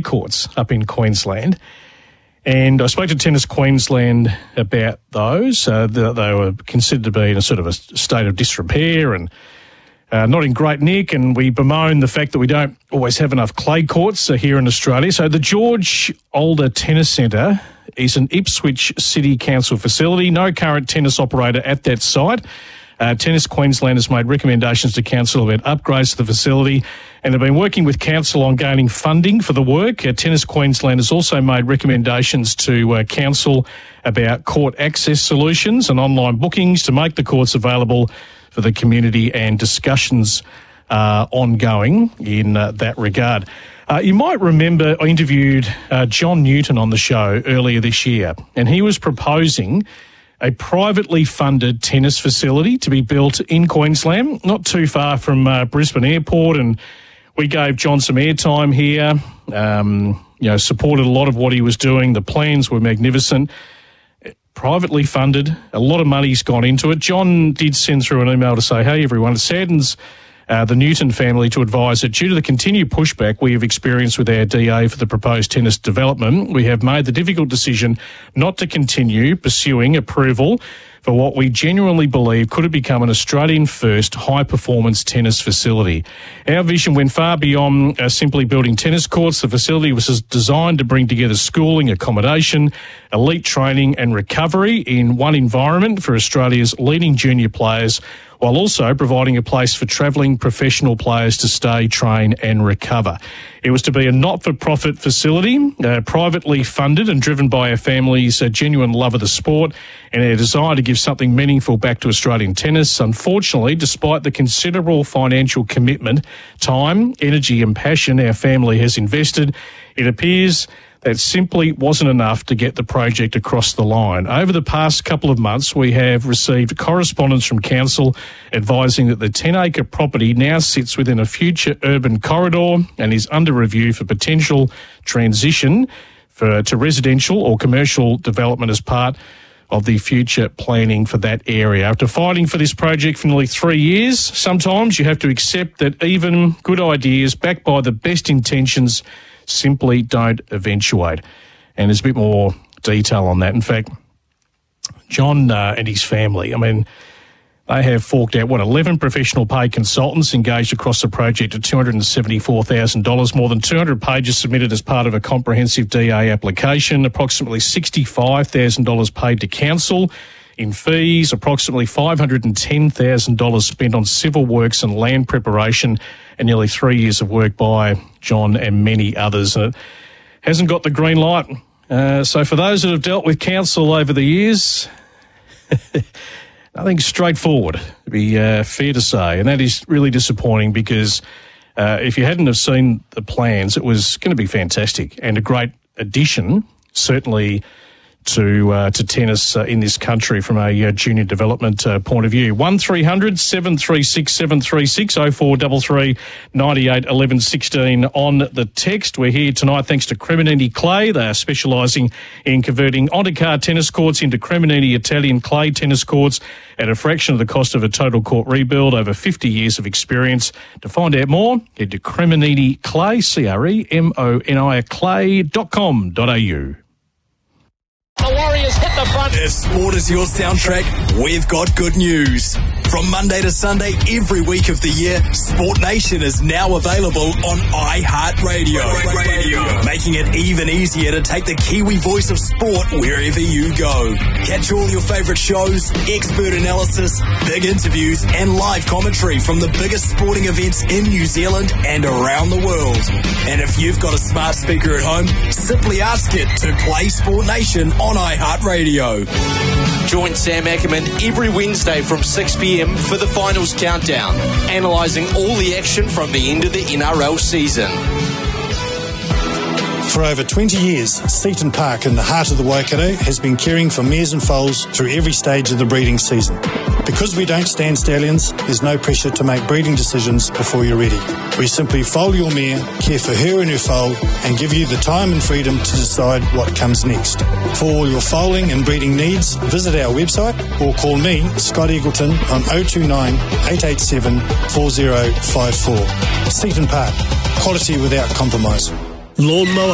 courts up in Queensland. And I spoke to Tennis Queensland about those. They were considered to be in a sort of a state of disrepair and not in great nick, and we bemoan the fact that we don't always have enough clay courts here in Australia. So the George Alder Tennis Centre is an Ipswich City Council facility. No current tennis operator at that site. Tennis Queensland has made recommendations to Council about upgrades to the facility and have been working with Council on gaining funding for the work. Tennis Queensland has also made recommendations to Council about court access solutions and online bookings to make the courts available for the community, and discussions ongoing in that regard. You might remember I interviewed John Newton on the show earlier this year, and he was proposing a privately funded tennis facility to be built in Queensland, not too far from Brisbane Airport, and we gave John some airtime here, supported a lot of what he was doing. The plans were magnificent. Privately funded, a lot of money's gone into it. John did send through an email to say, hey, everyone, it saddens the Newton family to advise that due to the continued pushback we have experienced with our DA for the proposed tennis development, we have made the difficult decision not to continue pursuing approval for what we genuinely believe could have become an Australian-first high-performance tennis facility. Our vision went far beyond simply building tennis courts. The facility was designed to bring together schooling, accommodation, elite training and recovery in one environment for Australia's leading junior players, while also providing a place for travelling professional players to stay, train and recover. It was to be a not-for-profit facility, privately funded and driven by our family's genuine love of the sport and our desire to give something meaningful back to Australian tennis. Unfortunately, despite the considerable financial commitment, time, energy and passion our family has invested, it appears that simply wasn't enough to get the project across the line. Over the past couple of months, we have received correspondence from Council advising that the 10-acre property now sits within a future urban corridor and is under review for potential transition to residential or commercial development as part of the future planning for that area. After fighting for this project for nearly 3 years, sometimes you have to accept that even good ideas backed by the best intentions simply don't eventuate. And there's a bit more detail on that. In fact, John and his family, they have forked out, 11 professional paid consultants engaged across the project at $274,000, more than 200 pages submitted as part of a comprehensive DA application, approximately $65,000 paid to Council in fees, approximately $510,000 spent on civil works and land preparation, and nearly 3 years of work by John and many others. And it hasn't got the green light. So for those that have dealt with Council over the years, nothing straightforward, to be fair to say. And that is really disappointing because if you hadn't have seen the plans, it was going to be fantastic and a great addition, certainly to tennis in this country from a junior development point of view. 1300 736 736 0433 98 11 16 on the text. We're here tonight thanks to Cremonini Clay. They are specialising in converting Ondicar tennis courts into Cremonini Italian clay tennis courts at a fraction of the cost of a total court rebuild. Over 50 years of experience. To find out more, head to Cremonini Clay, CREMONI clay.com.au. The Warriors hit the front. If sport is your soundtrack, we've got good news. From Monday to Sunday, every week of the year, Sport Nation is now available on iHeartRadio. Making it even easier to take the Kiwi voice of sport wherever you go. Catch all your favourite shows, expert analysis, big interviews and live commentary from the biggest sporting events in New Zealand and around the world. And if you've got a smart speaker at home, simply ask it to play Sport Nation on iHeartRadio. Join Sam Ackerman every Wednesday from 6 p.m. for the finals countdown, analysing all the action from the end of the NRL season. For over 20 years, Seaton Park in the heart of the Waikato has been caring for mares and foals through every stage of the breeding season. Because we don't stand stallions, there's no pressure to make breeding decisions before you're ready. We simply foal your mare, care for her and her foal, and give you the time and freedom to decide what comes next. For all your foaling and breeding needs, visit our website or call me, Scott Eagleton, on 029 887 4054. Seaton Park, quality without compromise. Lawnmower